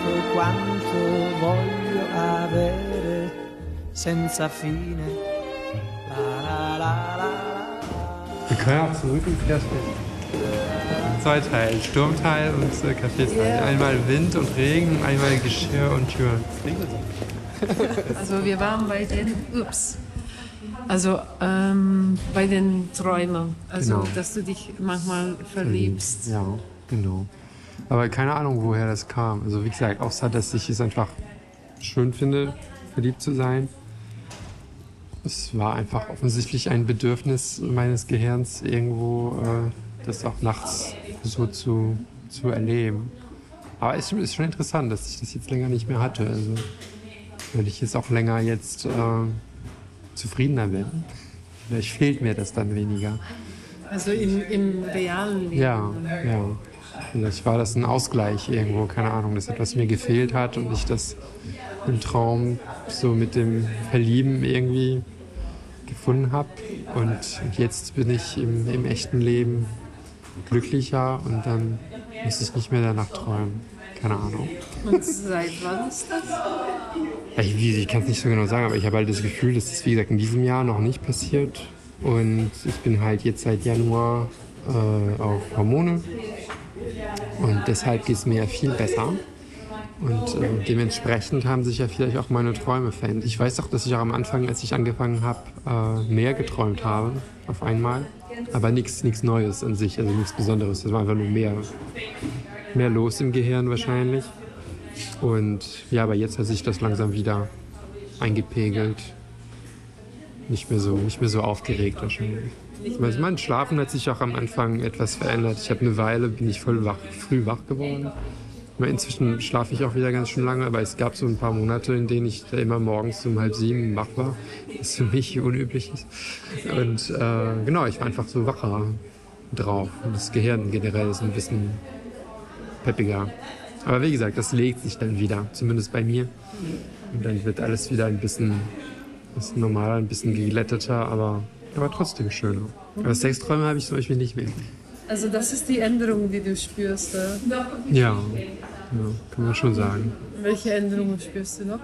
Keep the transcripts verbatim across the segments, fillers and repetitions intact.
quanto voglio avere senza fine. La, la, la, la. Wir können auch zurück ins Café. Zwei Teile, Sturmteil und äh, Café-Teil. Yeah. Einmal Wind und Regen, einmal Geschirr und Türen. Also wir waren bei den, ups, also ähm, bei den Träumen. Also genau. Dass du dich manchmal verliebst. Ja, genau. Aber keine Ahnung, woher das kam. Also wie gesagt, außer dass ich es einfach schön finde, verliebt zu sein. Es war einfach offensichtlich ein Bedürfnis meines Gehirns, irgendwo äh, das auch nachts so zu, zu erleben. Aber es ist schon interessant, dass ich das jetzt länger nicht mehr hatte. Also, weil ich jetzt auch länger jetzt äh, zufriedener bin. Vielleicht fehlt mir das dann weniger. Also im, im realen Leben? Ja, ja. Vielleicht war das ein Ausgleich irgendwo, keine Ahnung, dass etwas mir gefehlt hat und ich das im Traum so mit dem Verlieben irgendwie gefunden habe. Und jetzt bin ich im, im echten Leben glücklicher und dann muss ich nicht mehr danach träumen. Keine Ahnung. Und seit wann ist das? Ich, ich kann es nicht so genau sagen, aber ich habe halt das Gefühl, dass das, wie gesagt, in diesem Jahr noch nicht passiert. Und ich bin halt jetzt seit Januar äh, auf Hormone. Und deshalb geht es mir viel besser. Und äh, dementsprechend haben sich ja vielleicht auch meine Träume verändert. Ich weiß auch, dass ich auch am Anfang, als ich angefangen habe, äh, mehr geträumt habe, auf einmal. Aber nichts nichts Neues an sich, also nichts Besonderes. Das war einfach nur mehr, mehr los im Gehirn wahrscheinlich. Und ja, aber jetzt hat sich das langsam wieder eingepegelt. Nicht mehr so, nicht mehr so aufgeregt wahrscheinlich. Also mein Schlafen hat sich auch am Anfang etwas verändert. Ich habe eine Weile, bin ich voll wach, früh wach geworden. Inzwischen schlafe ich auch wieder ganz schön lange, aber es gab so ein paar Monate, in denen ich immer morgens um halb sieben wach war, was für mich unüblich ist. Und äh, genau, ich war einfach so wacher drauf. Und das Gehirn generell ist ein bisschen peppiger. Aber wie gesagt, das legt sich dann wieder, zumindest bei mir. Und dann wird alles wieder ein bisschen, bisschen normaler, ein bisschen geglätteter, aber, aber trotzdem schöner. Aber Sexträume habe ich zum Beispiel nicht mehr. Also das ist die Änderung, die du spürst, äh? Ja, ja, kann man schon sagen. Welche Änderungen spürst du noch?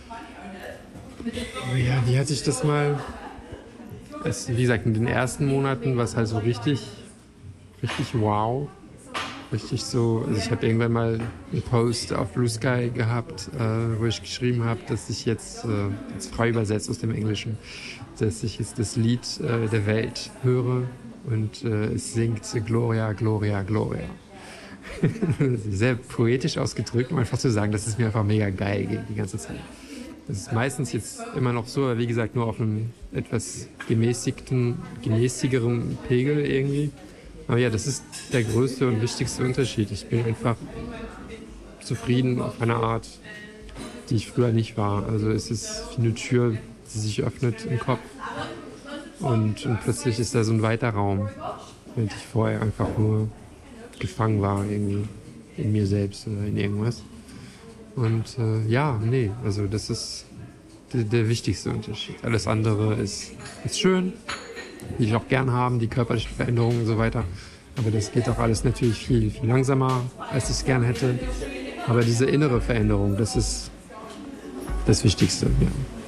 Ja, wie hatte ich das mal? Es, wie gesagt, in den ersten Monaten war es halt so richtig, richtig wow. Richtig so, also ich habe irgendwann mal einen Post auf Blue Sky gehabt, äh, wo ich geschrieben habe, dass ich jetzt, äh, jetzt frei übersetzt aus dem Englischen, dass ich jetzt das Lied äh, der Welt höre. Und äh, es singt Gloria, Gloria, Gloria. Sehr poetisch ausgedrückt, um einfach zu sagen, dass es mir einfach mega geil geht die ganze Zeit. Das ist meistens jetzt immer noch so, aber wie gesagt, nur auf einem etwas gemäßigten, gemäßigeren Pegel irgendwie. Aber ja, das ist der größte und wichtigste Unterschied. Ich bin einfach zufrieden auf eine Art, die ich früher nicht war. Also es ist wie eine Tür, die sich öffnet im Kopf. Und, und plötzlich ist da so ein weiter Raum, während ich vorher einfach nur gefangen war irgendwie in mir selbst oder in irgendwas. Und äh, ja, nee, also das ist der, der wichtigste Unterschied. Alles andere ist, ist schön, die ich auch gern haben, die körperlichen Veränderungen und so weiter. Aber das geht auch alles natürlich viel, viel langsamer, als ich es gern hätte. Aber diese innere Veränderung, das ist das Wichtigste, ja.